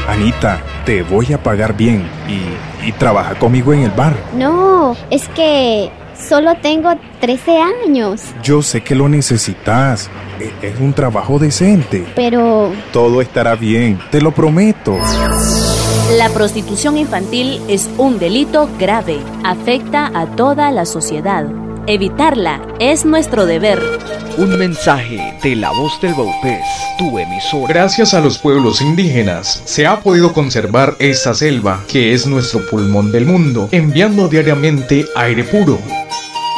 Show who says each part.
Speaker 1: Anita, te voy a pagar bien y trabaja conmigo en el bar.
Speaker 2: No, es que solo tengo 13 años.
Speaker 1: Yo sé que lo necesitas. Es un trabajo decente.
Speaker 2: Pero...
Speaker 1: Todo estará bien, te lo prometo.
Speaker 3: La prostitución infantil es un delito grave. Afecta a toda la sociedad. Evitarla es nuestro deber.
Speaker 4: Un mensaje de La Voz del Baupés, tu emisora.
Speaker 5: Gracias a los pueblos indígenas se ha podido conservar esta selva, que es nuestro pulmón del mundo, enviando diariamente aire puro.